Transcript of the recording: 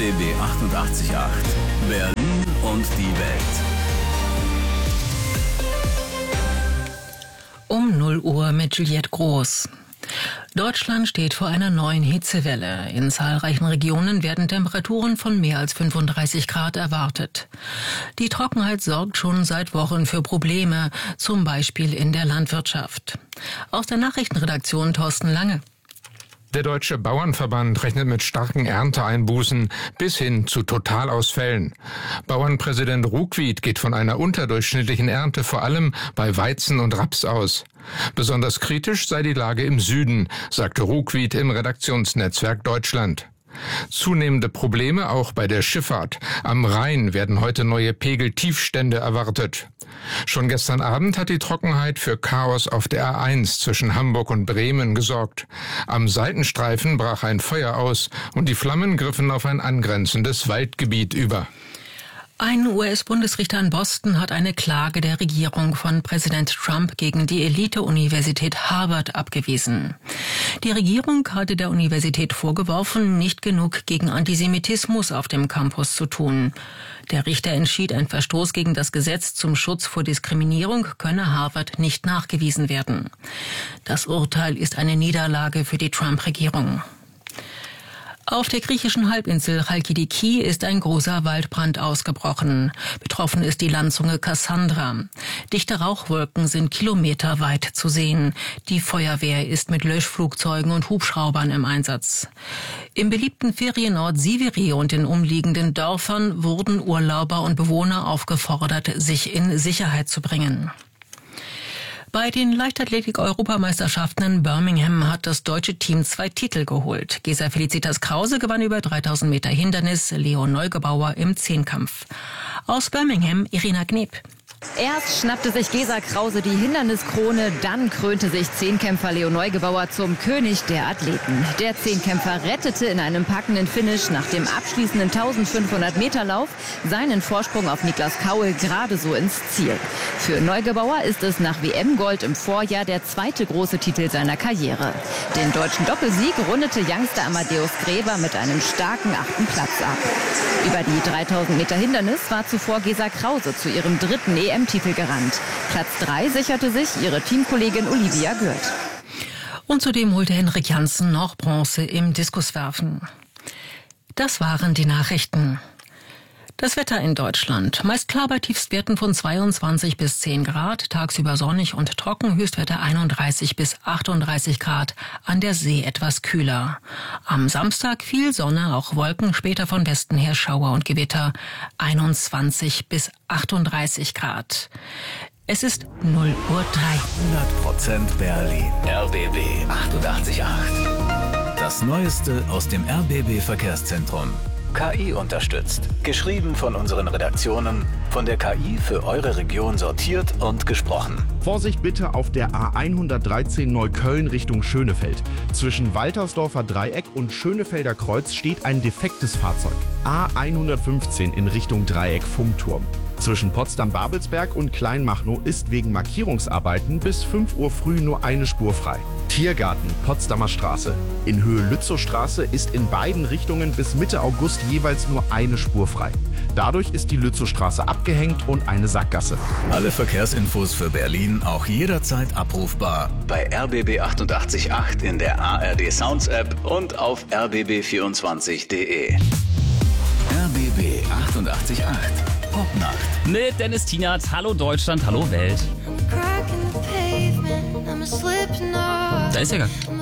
RBB 88.8 Berlin und die Welt. Um 0 Uhr mit Juliette Groß. Deutschland steht vor einer neuen Hitzewelle. In zahlreichen Regionen werden Temperaturen von mehr als 35 Grad erwartet. Die Trockenheit sorgt schon seit Wochen für Probleme, zum Beispiel in der Landwirtschaft. Aus der Nachrichtenredaktion Thorsten Lange. Der Deutsche Bauernverband rechnet mit starken Ernteeinbußen bis hin zu Totalausfällen. Bauernpräsident Ruckwied geht von einer unterdurchschnittlichen Ernte vor allem bei Weizen und Raps aus. Besonders kritisch sei die Lage im Süden, sagte Ruckwied im Redaktionsnetzwerk Deutschland. Zunehmende Probleme auch bei der Schifffahrt. Am Rhein werden heute neue Pegeltiefstände erwartet. Schon gestern Abend hat die Trockenheit für Chaos auf der A1 zwischen Hamburg und Bremen gesorgt. Am Seitenstreifen brach ein Feuer aus und die Flammen griffen auf ein angrenzendes Waldgebiet über. Ein US-Bundesrichter in Boston hat eine Klage der Regierung von Präsident Trump gegen die Elite-Universität Harvard abgewiesen. Die Regierung hatte der Universität vorgeworfen, nicht genug gegen Antisemitismus auf dem Campus zu tun. Der Richter entschied, ein Verstoß gegen das Gesetz zum Schutz vor Diskriminierung könne Harvard nicht nachgewiesen werden. Das Urteil ist eine Niederlage für die Trump-Regierung. Auf der griechischen Halbinsel Chalkidiki ist ein großer Waldbrand ausgebrochen. Betroffen ist die Landzunge Kassandra. Dichte Rauchwolken sind kilometerweit zu sehen. Die Feuerwehr ist mit Löschflugzeugen und Hubschraubern im Einsatz. Im beliebten Ferienort Siviri und den umliegenden Dörfern wurden Urlauber und Bewohner aufgefordert, sich in Sicherheit zu bringen. Bei den Leichtathletik-Europameisterschaften in Birmingham hat das deutsche Team 2 Titel geholt. Gesa Felicitas Krause gewann über 3000 Meter Hindernis, Leo Neugebauer im Zehnkampf. Aus Birmingham Irina Gneb. Erst schnappte sich Gesa Krause die Hinderniskrone, dann krönte sich Zehnkämpfer Leo Neugebauer zum König der Athleten. Der Zehnkämpfer rettete in einem packenden Finish nach dem abschließenden 1500-Meter-Lauf seinen Vorsprung auf Niklas Kaul gerade so ins Ziel. Für Neugebauer ist es nach WM-Gold im Vorjahr der zweite große Titel seiner Karriere. Den deutschen Doppelsieg rundete Youngster Amadeus Gräber mit einem starken 8. Platz ab. Über die 3000 Meter Hindernis war zuvor Gesa Krause zu ihrem dritten EM-Titel gerannt. Platz 3 sicherte sich ihre Teamkollegin Olivia Gürt. Und zudem holte Henrik Janssen noch Bronze im Diskuswerfen. Das waren die Nachrichten. Das Wetter in Deutschland. Meist klar bei Tiefstwerten von 22 bis 10 Grad, tagsüber sonnig und trocken, Höchstwerte 31 bis 38 Grad, an der See etwas kühler. Am Samstag viel Sonne, auch Wolken, später von Westen her Schauer und Gewitter, 21 bis 38 Grad. Es ist 0 Uhr 3. 100% Berlin. RBB 88.8. Das Neueste aus dem RBB Verkehrszentrum. KI unterstützt. Geschrieben von unseren Redaktionen, von der KI für eure Region sortiert und gesprochen. Vorsicht bitte auf der A113 Neukölln Richtung Schönefeld. Zwischen Waltersdorfer Dreieck und Schönefelder Kreuz steht ein defektes Fahrzeug. A115 in Richtung Dreieck Funkturm. Zwischen Potsdam-Babelsberg und Kleinmachnow ist wegen Markierungsarbeiten bis 5 Uhr früh nur eine Spur frei. Tiergarten, Potsdamer Straße. In Höhe Lützowstraße ist in beiden Richtungen bis Mitte August jeweils nur eine Spur frei. Dadurch ist die Lützowstraße abgehängt und eine Sackgasse. Alle Verkehrsinfos für Berlin auch jederzeit abrufbar bei RBB 88.8 in der ARD Sounds App und auf rbb24.de. RBB 88.8 Popnacht. Mit Dennis Tienert. Hallo Deutschland, hallo Welt. Da ist er gar.